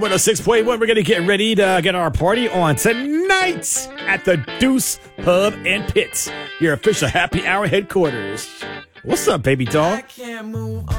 106.1, we're going to get ready to get our party on tonight at the Deuce Pub and Pits, your official happy hour headquarters. What's up, baby doll?